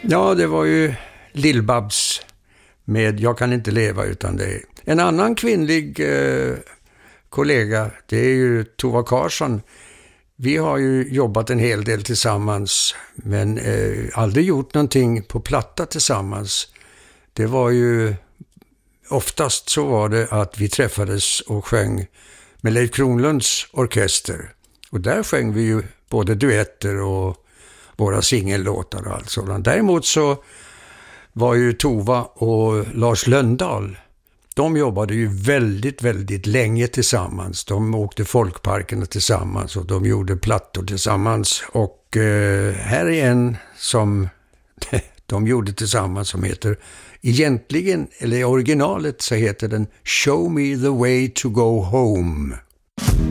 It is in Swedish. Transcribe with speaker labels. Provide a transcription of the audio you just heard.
Speaker 1: Ja, det var ju Lill-Babs med Jag kan inte leva utan dig. En annan kvinnlig kollega, det är ju Tova Karlsson. Vi har ju jobbat en hel del tillsammans, men aldrig gjort någonting på platta tillsammans. Det var ju, oftast så var det att vi träffades och sjöng med Leif Kronlunds orkester. Och där sjöng vi ju både duetter och våra singellåtar och allt sådant. Däremot så var ju Tova och Lars Lönndahl, de jobbade ju väldigt, väldigt länge tillsammans. De åkte folkparkerna tillsammans och de gjorde plattor tillsammans. Och här är en som de gjorde tillsammans som heter, egentligen, eller i originalet så heter den Show Me the Way to Go Home.